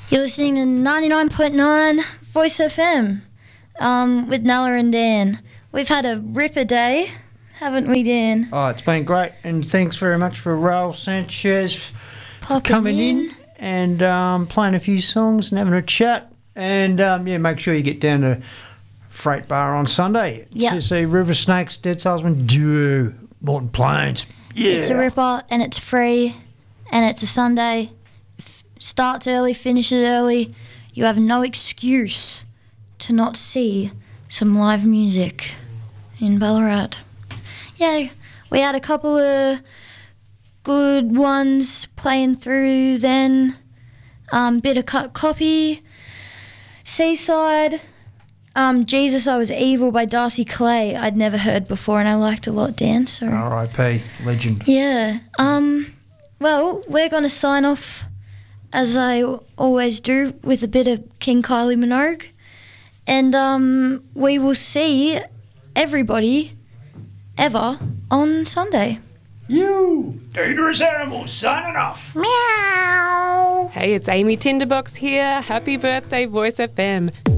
You're listening to 99.9 Voice FM with Nella and Dan. We've had a ripper day, haven't we, Dan? Oh, it's been great, and thanks very much for Raul Sanchez for coming in and playing a few songs and having a chat. And make sure you get down to Freight Bar on Sunday to see River Snakes, Dead Salesman duo, Morton Plains. Yeah. It's a ripper and it's free and it's a Sunday. Starts early, finishes early. You have no excuse to not see some live music in Ballarat. Yeah, we had a couple of good ones playing through then. Bit of Cut Copy, Seaside, Jesus I Was Evil by Darcy Clay I'd never heard before and I liked a lot, Dan. So R.I.P. Legend. Yeah. Well, we're going to sign off as I always do with a bit of King Kylie Minogue. And we will see everybody ever on Sunday. You dangerous animals signing off. Meow. Hey, it's Amy Tinderbox here. Happy birthday, Voice FM.